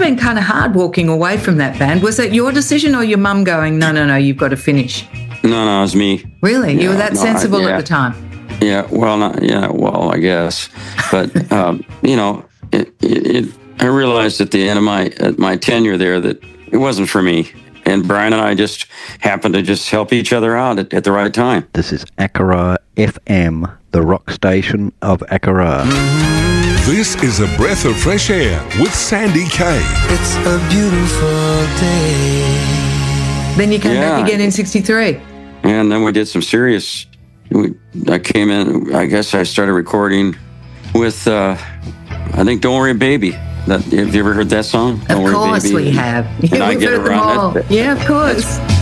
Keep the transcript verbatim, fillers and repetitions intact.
been kind of hard walking away from that band. Was that your decision or your mum going, no, no, no, you've got to finish? No, no, it was me. Really? Yeah, you were that no, sensible I, yeah. at the time? Yeah, well, not, yeah, well, I guess. But, um, you know, it, it, it, I realized at the end of my at my tenure there that it wasn't for me. And Brian and I just happened to just help each other out at, at the right time. This is Akara F M, the rock station of Akara. This is A Breath of Fresh Air with Sandy Kay. It's a beautiful day. Then you came Yeah. back again in sixty-three. And then we did some serious, we, I came in, I guess I started recording with, uh, I think, Don't Worry Baby. That, have you ever heard that song? Of Don't Worry course Baby. we have. And Yeah, I we've get heard them around all. that- Yeah, of course.